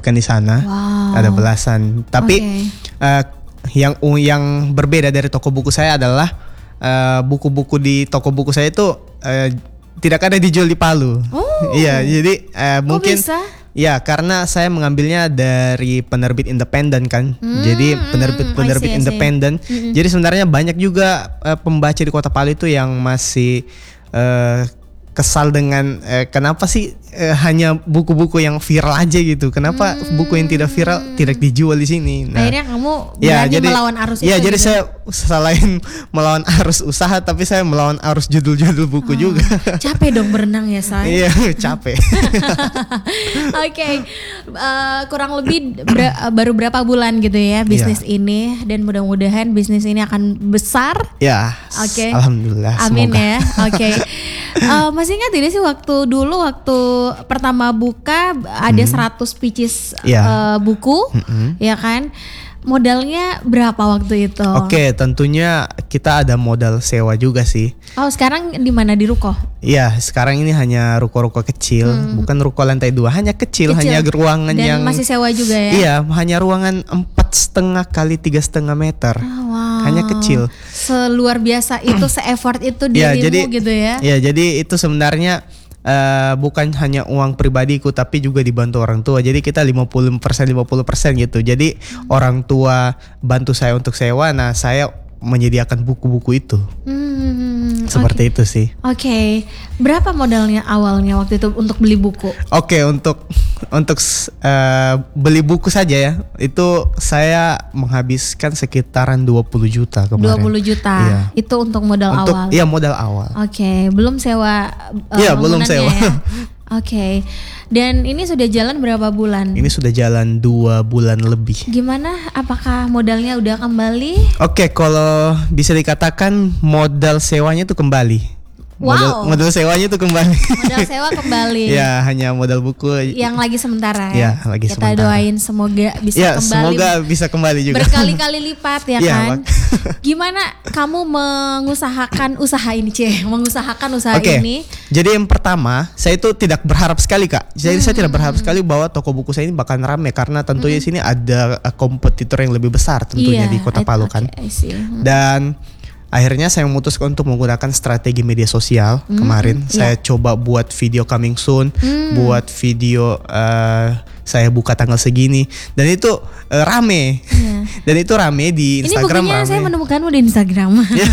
tertitipkan di sana. Wow. Ada belasan. Tapi yang berbeda dari toko buku saya adalah buku-buku di toko buku saya itu tidak ada dijual di Palu. Iya, jadi mungkin bisa? Ya, karena saya mengambilnya dari penerbit independen kan. Jadi penerbit independen. Jadi sebenarnya banyak juga pembaca di Kota Palu itu yang masih kesal dengan kenapa sih hanya buku-buku yang viral aja gitu. Kenapa buku yang tidak viral tidak dijual di sini? Nah, akhirnya kamu berani melawan arus itu. Ya, jadi saya selain melawan arus usaha, tapi saya melawan arus judul-judul buku juga. Capek dong berenang ya, Say. Iya, capek. Oke. Kurang lebih baru berapa bulan gitu ya bisnis ini, dan mudah-mudahan bisnis ini akan besar. Ya. Oke. Alhamdulillah. Amin semoga. ya. Oke. Masih ingat tidak sih waktu pertama buka ada 100 pieces buku, ya kan? Modalnya berapa waktu itu? Oke, tentunya kita ada modal sewa juga sih. Oh, sekarang di mana, di ruko? Iya, sekarang ini hanya ruko-ruko kecil, bukan ruko lantai 2, hanya kecil, hanya ruangan dan yang masih sewa juga ya? Iya, hanya ruangan 4,5 kali 3,5 meter. Wow. Hanya kecil. Seluar biasa itu, se-effort itu dirimu gitu ya? Iya, jadi itu sebenarnya bukan hanya uang pribadiku tapi juga dibantu orang tua. Jadi kita 50% gitu. Jadi orang tua bantu saya untuk sewa, nah saya menyediakan buku-buku itu. Seperti itu sih. Oke. Berapa modalnya awalnya waktu itu untuk beli buku? Oke, untuk beli buku saja ya, itu saya menghabiskan sekitaran 20 juta kemarin. 20 juta. Iya. Itu untuk modal awal. Iya, modal awal. Oke, belum sewa. Iya, belum sewa. Ya? Oke. Dan ini sudah jalan berapa bulan? Ini sudah jalan 2 bulan lebih. Gimana? Apakah modalnya udah kembali? Oke, kalau bisa dikatakan modal sewanya itu kembali. Wow. Modal sewanya itu kembali. Modal sewa kembali. Ya, hanya modal buku yang lagi sementara ya. Lagi kita sementara. doain semoga bisa kembali. Semoga bisa kembali juga. Berkali-kali lipat ya kan. Gimana kamu mengusahakan usaha ini, ini? Jadi yang pertama, saya itu tidak berharap sekali, Kak. Jadi saya tidak berharap sekali bahwa toko buku saya ini bakalan rame, karena tentunya sini ada kompetitor yang lebih besar tentunya di Kota Palu kan. Dan akhirnya saya memutuskan untuk menggunakan strategi media sosial. Kemarin saya coba buat video coming soon, buat video saya buka tanggal segini, dan itu rame. Dan itu rame di Instagram. Ini buktinya rame. Saya menemukanmu di Instagram.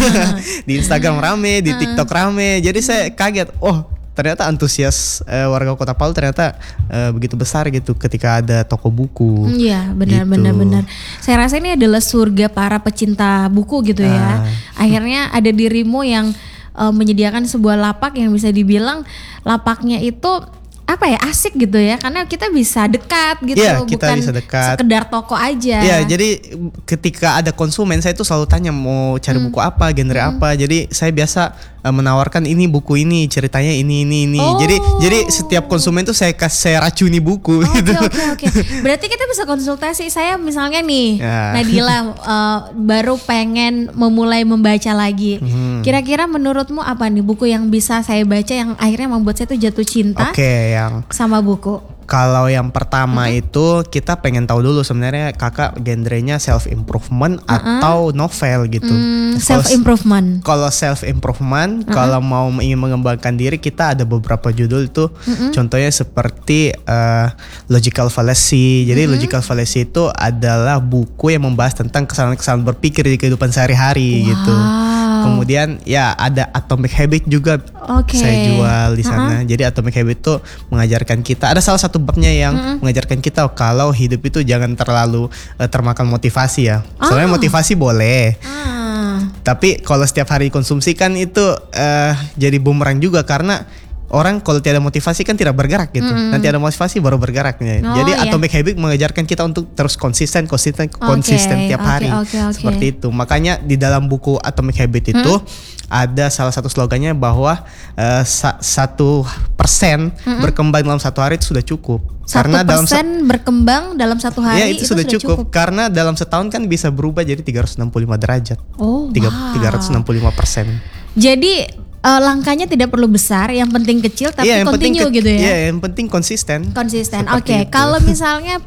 Di Instagram rame, di TikTok rame. Jadi saya kaget, ternyata antusias warga Kota Palu ternyata begitu besar gitu ketika ada toko buku. Iya, benar. Saya rasa ini adalah surga para pecinta buku gitu ya. Akhirnya ada dirimu yang menyediakan sebuah lapak yang bisa dibilang lapaknya itu asik gitu ya, karena kita bisa dekat gitu, kita bukan bisa dekat. Sekedar toko aja. Iya, jadi ketika ada konsumen saya tuh selalu tanya mau cari buku apa, genre apa. Jadi saya biasa menawarkan ini buku ini, ceritanya ini. Jadi setiap konsumen tuh saya racuni buku gitu. Oke. Berarti kita bisa konsultasi. Saya misalnya nih, Nadila baru pengen memulai membaca lagi. Kira-kira menurutmu apa nih buku yang bisa saya baca yang akhirnya membuat saya tuh jatuh cinta sama buku? Kalau yang pertama itu kita pengen tahu dulu sebenarnya kakak genrenya self improvement atau novel gitu. Self improvement. Kalau self improvement, kalau mau ingin mengembangkan diri, kita ada beberapa judul itu. Contohnya seperti Logical Fallacy. Jadi Logical Fallacy itu adalah buku yang membahas tentang kesalahan-kesalahan berpikir di kehidupan sehari-hari gitu. Kemudian ya ada Atomic Habit juga saya jual di sana. Jadi Atomic Habit itu mengajarkan kita, ada salah satu babnya yang mengajarkan kita kalau hidup itu jangan terlalu termakan motivasi ya. Soalnya motivasi boleh. Tapi kalau setiap hari dikonsumsi kan itu jadi bumerang juga, karena orang kalau tiada motivasi kan tidak bergerak gitu. Nanti ada motivasi baru bergeraknya. Jadi Atomic Habit mengajarkan kita untuk terus konsisten tiap hari. Seperti itu. Makanya di dalam buku Atomic Habit itu ada salah satu slogannya bahwa 1% berkembang dalam satu hari itu sudah cukup. 1% berkembang dalam satu hari itu sudah cukup. Karena dalam setahun kan bisa berubah jadi 365 derajat. 365%. Jadi langkahnya tidak perlu besar, yang penting kecil tapi continue gitu ya. Iya, yang penting konsisten. Oke, kalau misalnya